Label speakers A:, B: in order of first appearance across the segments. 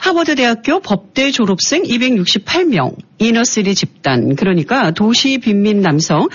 A: 하버드대학교 법대 졸업생 268명, 이너시리 집단, 그러니까 도시 빈민 남성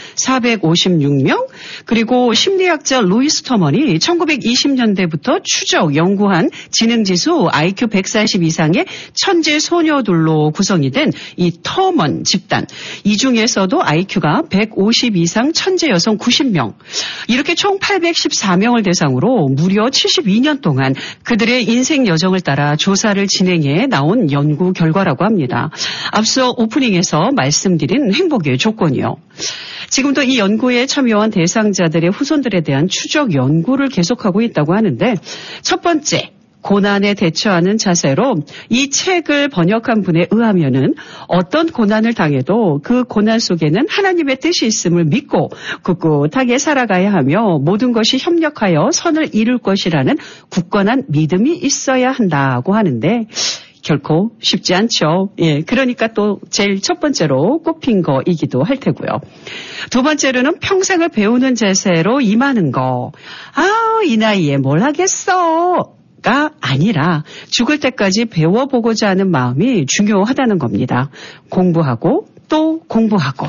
A: 456명, 그리고 심리학자 루이스 터먼이 1920년대부터 추적, 연구한 지능지수 IQ 140 이상의 천재 소녀들로 구성이 된 이 터먼 집단. 이 중에서도 IQ가 150 이상 천재 여성 90명. 이렇게 총 814명을 대상으로 무려 72년 동안 그들의 인생 여정을 따라 조사를 진행해 나온 연구 결과라고 합니다. 앞서 오프닝에서 말씀드린 행복의 조건이요. 지금도 이 연구에 참여한 대상자들의 후손들에 대한 추적 연구를 계속하고 있다고 하는데, 첫 번째, 고난에 대처하는 자세로 이 책을 번역한 분에 의하면은 어떤 고난을 당해도 그 고난 속에는 하나님의 뜻이 있음을 믿고 꿋꿋하게 살아가야 하며 모든 것이 협력하여 선을 이룰 것이라는 굳건한 믿음이 있어야 한다고 하는데, 결코 쉽지 않죠. 예, 그러니까 또 제일 첫 번째로 꼽힌 거이기도 할 테고요. 두 번째로는 평생을 배우는 자세로 임하는 거. 이 나이에 뭘 하겠어. 가 아니라 죽을 때까지 배워보고자 하는 마음이 중요하다는 겁니다. 공부하고 또 공부하고.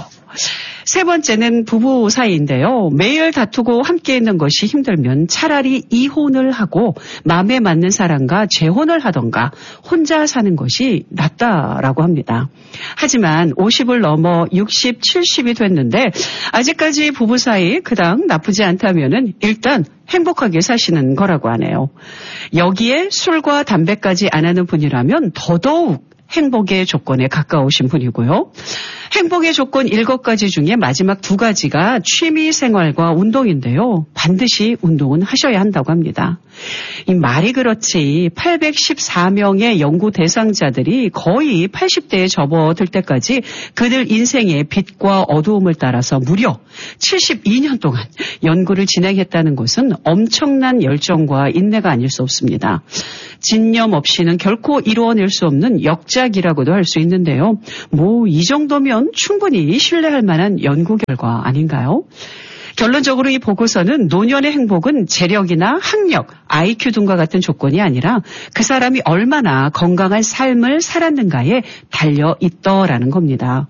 A: 세 번째는 부부 사이인데요. 매일 다투고 함께 있는 것이 힘들면 차라리 이혼을 하고 마음에 맞는 사람과 재혼을 하던가 혼자 사는 것이 낫다라고 합니다. 하지만 50을 넘어 60, 70이 됐는데 아직까지 부부 사이 그닥 나쁘지 않다면은 일단 행복하게 사시는 거라고 하네요. 여기에 술과 담배까지 안 하는 분이라면 더더욱 행복의 조건에 가까우신 분이고요. 행복의 조건 7가지 중에 마지막 2가지가 취미 생활과 운동인데요. 반드시 운동은 하셔야 한다고 합니다. 이 말이 그렇지 814명의 연구 대상자들이 거의 80대에 접어들 때까지 그들 인생의 빛과 어두움을 따라서 무려 72년 동안 연구를 진행했다는 것은 엄청난 열정과 인내가 아닐 수 없습니다. 진념 없이는 결코 이루어낼 수 없는 역작이라고도 할 수 있는데요. 이 정도면 충분히 신뢰할 만한 연구 결과 아닌가요? 결론적으로 이 보고서는 노년의 행복은 재력이나 학력, IQ 등과 같은 조건이 아니라 그 사람이 얼마나 건강한 삶을 살았는가에 달려 있더라는 겁니다.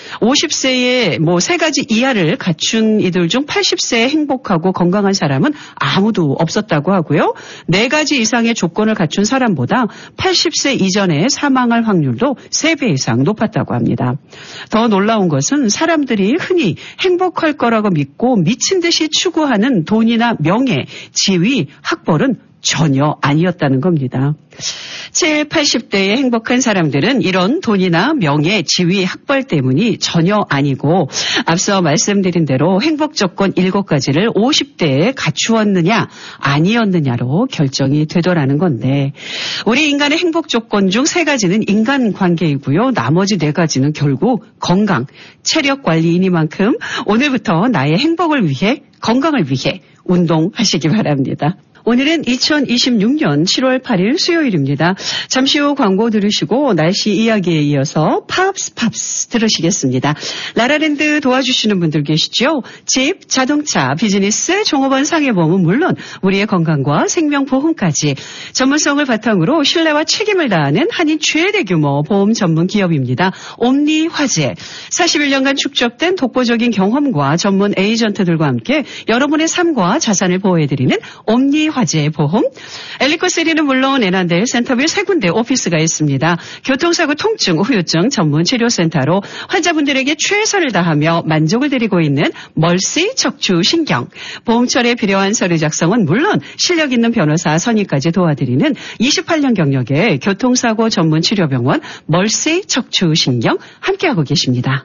A: 50세에 3가지 이하를 갖춘 이들 중 80세에 행복하고 건강한 사람은 아무도 없었다고 하고요. 4가지 이상의 조건을 갖춘 사람보다 80세 이전에 사망할 확률도 3배 이상 높았다고 합니다. 더 놀라운 것은 사람들이 흔히 행복할 거라고 믿고 미친 듯이 추구하는 돈이나 명예, 지위, 학벌은 전혀 아니었다는 겁니다. 7, 80대의 행복한 사람들은 이런 돈이나 명예, 지위, 학벌 때문이 전혀 아니고 앞서 말씀드린 대로 행복 조건 7가지를 50대에 갖추었느냐 아니었느냐로 결정이 되더라는 건데, 우리 인간의 행복 조건 중 3가지는 인간관계이고요. 나머지 4가지는 결국 건강, 체력 관리이니만큼 오늘부터 나의 행복을 위해, 건강을 위해 운동하시기 바랍니다. 오늘은 2026년 7월 8일 수요일입니다. 잠시 후 광고 들으시고 날씨 이야기에 이어서 팝스 들으시겠습니다. 라라랜드 도와주시는 분들 계시죠? 집, 자동차, 비즈니스, 종업원 상해보험은 물론 우리의 건강과 생명보험까지 전문성을 바탕으로 신뢰와 책임을 다하는 한인 최대 규모 보험 전문 기업입니다. 옴니화재. 41년간 축적된 독보적인 경험과 전문 에이전트들과 함께 여러분의 삶과 자산을 보호해드리는 옴니화재 보험. 엘리코시리는 물론 애난데일 센터빌 3군데 오피스가 있습니다. 교통사고 통증, 후유증 전문 치료센터로 환자분들에게 최선을 다하며 만족을 드리고 있는 멀시 척추신경. 보험처리에 필요한 서류 작성은 물론 실력 있는 변호사 선임까지 도와드리는 28년 경력의 교통사고 전문 치료병원 멀시 척추신경 함께하고 계십니다.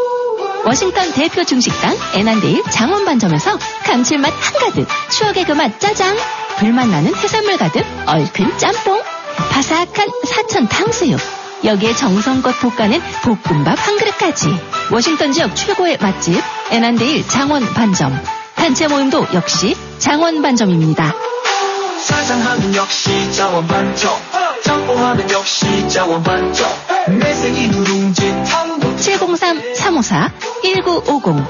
B: 워싱턴 대표 중식당 애난데일 장원반점에서 감칠맛 한가득, 추억의 그 맛 짜장, 불맛 나는 해산물 가득 얼큰 짬뽕, 바삭한 사천 탕수육, 여기에 정성껏 볶아낸 볶음밥 한 그릇까지. 워싱턴 지역 최고의 맛집 애난데일 장원반점. 단체 모임도 역시 장원반점입니다.
C: 사장하면 역시 장원반점, 짬뽕하면 역시 장원반점, 매생이 누룽지 탕도
B: 703-354-1950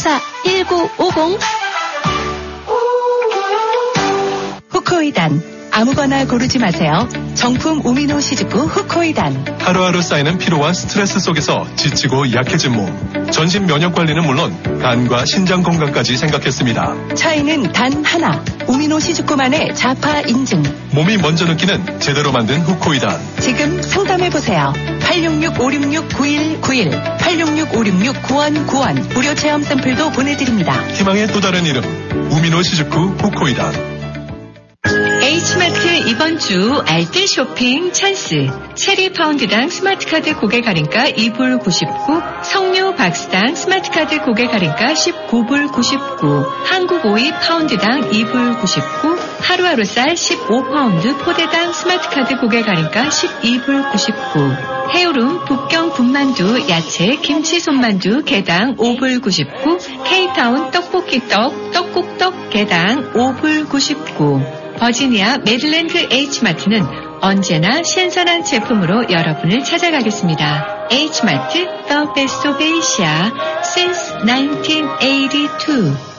B: 703-354-1950.
D: 후코이단 아무거나 고르지 마세요. 정품 우미노 시즈쿠 후코이단.
E: 하루하루 쌓이는 피로와 스트레스 속에서 지치고 약해진 몸. 전신 면역 관리는 물론 간과 신장 건강까지 생각했습니다.
D: 차이는 단 하나. 우미노 시즈쿠만의 자파 인증.
E: 몸이 먼저 느끼는 제대로 만든 후코이단.
D: 지금 상담해보세요. 866-566-9191 866-566-9191 무료 체험 샘플도 보내드립니다.
E: 희망의 또 다른 이름 우미노 시즈쿠 후코이단.
F: H마트 이번 주 알뜰 쇼핑 찬스. 체리 파운드당 스마트카드 고객 할인가 2불 99, 석류 박스당 스마트카드 고객 할인가 19불 99, 한국 오이 파운드당 2불 99, 하루하루 쌀 15파운드 포대당 스마트카드 고객 할인가 12불 99, 해오름 북경 군만두 야채 김치 손만두 개당 5불 99, K타운 떡볶이 떡국떡 개당 5불 99. 버지니아 메릴랜드 H마트는 언제나 신선한 제품으로 여러분을 찾아가겠습니다. H마트 The Best of Asia since 1982.